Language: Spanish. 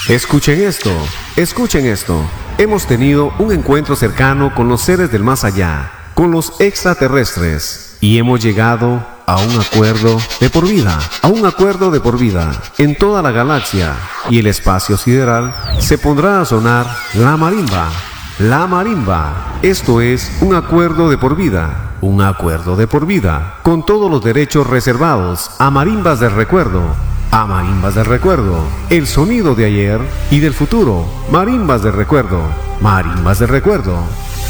Escuchen esto. Hemos tenido un encuentro cercano con los seres del más allá, con los extraterrestres, y hemos llegado a un acuerdo de por vida, en toda la galaxia, y el espacio sideral se pondrá a sonar la marimba. La marimba. Esto es un acuerdo de por vida, con todos los derechos reservados a marimbas del recuerdo. A marimbas del recuerdo, el sonido de ayer y del futuro. Marimbas del recuerdo,